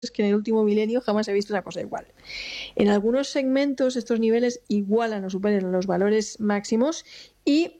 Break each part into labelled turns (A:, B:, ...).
A: que en el último milenio jamás he visto una cosa igual. En algunos segmentos estos niveles igualan o superan los valores máximos y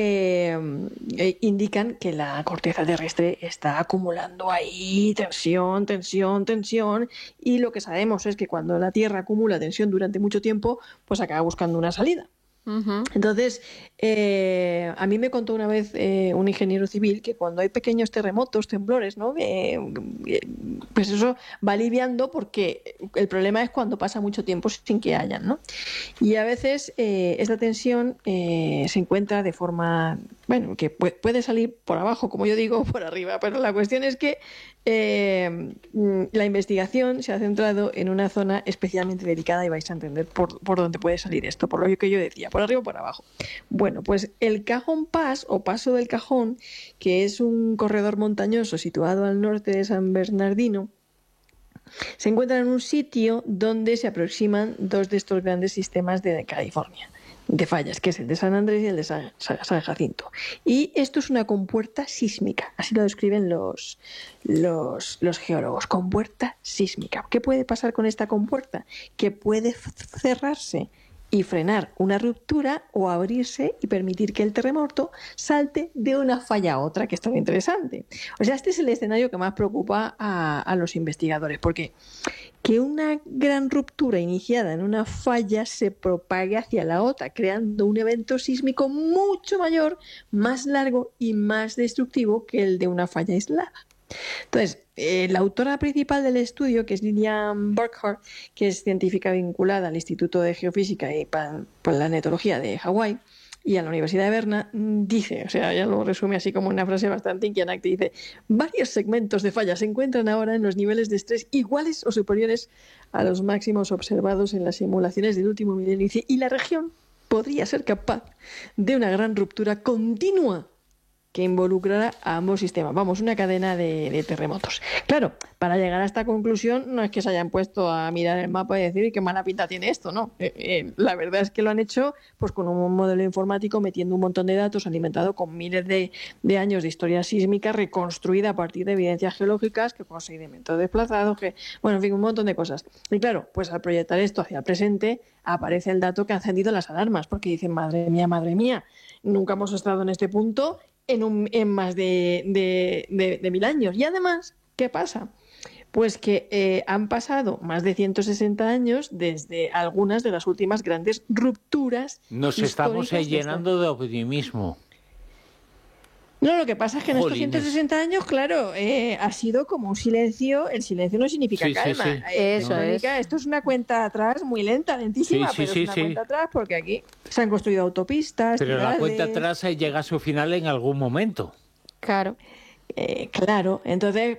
A: indican que la corteza terrestre está acumulando ahí tensión, y lo que sabemos es que cuando la Tierra acumula tensión durante mucho tiempo, pues acaba buscando una salida. Entonces, a mí me contó una vez un ingeniero civil que cuando hay pequeños terremotos, temblores, ¿no? Pues eso va aliviando, porque el problema es cuando pasa mucho tiempo sin que hayan, ¿no? Y a veces esta tensión se encuentra de forma, bueno, que puede salir por abajo, como yo digo, por arriba, pero la cuestión es que la investigación se ha centrado en una zona especialmente delicada y vais a entender por dónde puede salir esto, por lo que yo decía, por arriba o por abajo. Bueno, pues el Cajón Pass o Paso del Cajón, que es un corredor montañoso situado al norte de San Bernardino, se encuentra en un sitio donde se aproximan dos de estos grandes sistemas de California de fallas, que es el de San Andrés y el de San Jacinto. Y esto es una compuerta sísmica, así lo describen los geólogos, compuerta sísmica. ¿Qué puede pasar con esta compuerta? Que puede cerrarse y frenar una ruptura, o abrirse y permitir que el terremoto salte de una falla a otra, que es tan interesante. O sea, este es el escenario que más preocupa a los investigadores, porque que una gran ruptura iniciada en una falla se propague hacia la otra, creando un evento sísmico mucho mayor, más largo y más destructivo que el de una falla aislada. Entonces, la autora principal del estudio, que es Lillian Burkhardt, que es científica vinculada al Instituto de Geofísica y Planetología de Hawái y a la Universidad de Berna, dice, o sea, ya lo resume así como una frase bastante inquietante, dice: varios segmentos de falla se encuentran ahora en los niveles de estrés iguales o superiores a los máximos observados en las simulaciones del último milenio, y la región podría ser capaz de una gran ruptura continua que involucrará a ambos sistemas. Vamos, una cadena de terremotos. Claro, para llegar a esta conclusión no es que se hayan puesto a mirar el mapa y decir qué mala pinta tiene esto, no. La verdad es que lo han hecho pues con un modelo informático, metiendo un montón de datos, alimentado con miles de años de historia sísmica, reconstruida a partir de evidencias geológicas, que con sedimentos desplazados, que, bueno, en fin, un montón de cosas. Y claro, pues al proyectar esto hacia el presente, aparece el dato que ha encendido las alarmas, porque dicen, madre mía, nunca hemos estado en este punto en más de 1000 años. Y además, ¿qué pasa? Pues que han pasado más de 160 años desde algunas de las últimas grandes rupturas.
B: Nos estamos llenando de optimismo.
A: No, lo que pasa es que en estos 160 años, claro, ha sido como un silencio. El silencio no significa calma.
B: Sí.
A: Eso es. Esto es una cuenta atrás muy lentísima, pero es una cuenta atrás, porque aquí se han construido autopistas.
B: Pero
A: ciudades.
B: La cuenta atrás llega a su final en algún momento.
A: Claro. Claro, entonces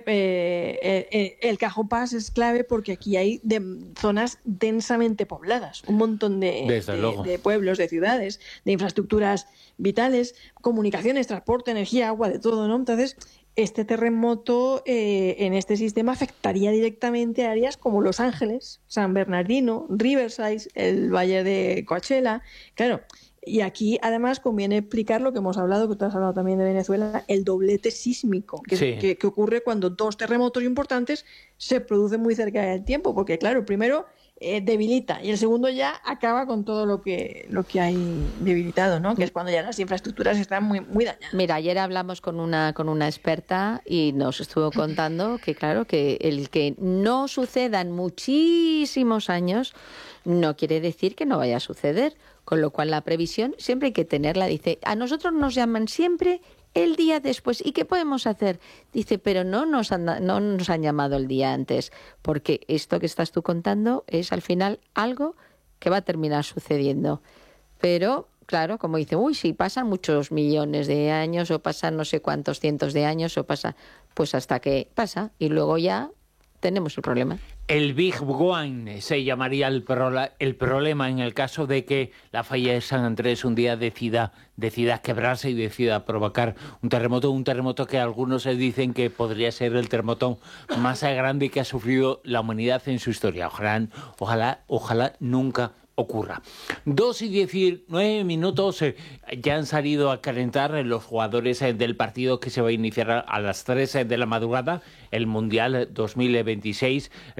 A: el Cajón Pass es clave porque aquí hay zonas densamente pobladas, un montón de pueblos, de ciudades, de infraestructuras vitales, comunicaciones, transporte, energía, agua, de todo, ¿no? Entonces, este terremoto en este sistema afectaría directamente a áreas como Los Ángeles, San Bernardino, Riverside, el Valle de Coachella, claro. Y aquí, además, conviene explicar lo que hemos hablado, que tú has hablado también de Venezuela, el doblete sísmico, que ocurre cuando dos terremotos importantes se producen muy cerca del tiempo, porque, claro, el primero debilita y el segundo ya acaba con todo lo que hay debilitado, ¿no? Que es cuando ya las infraestructuras están muy dañadas.
C: Mira, ayer hablamos con una experta y nos estuvo contando que, claro, que el que no suceda en muchísimos años no quiere decir que no vaya a suceder. Con lo cual la previsión siempre hay que tenerla. Dice, a nosotros nos llaman siempre el día después. ¿Y qué podemos hacer? Dice, pero no nos han llamado el día antes, porque esto que estás tú contando es al final algo que va a terminar sucediendo. Pero, claro, como dice, si pasan muchos millones de años, o pasan no sé cuántos cientos de años, o pasa, pues hasta que pasa, y luego ya tenemos el problema.
B: El Big One se llamaría el problema en el caso de que la falla de San Andrés un día decida quebrarse y decida provocar un terremoto que algunos se dicen que podría ser el terremoto más grande que ha sufrido la humanidad en su historia. Ojalá nunca ocurra. 2:19, ya han salido a calentar los jugadores del partido que se va a iniciar a las 3 de la madrugada, el Mundial 2026.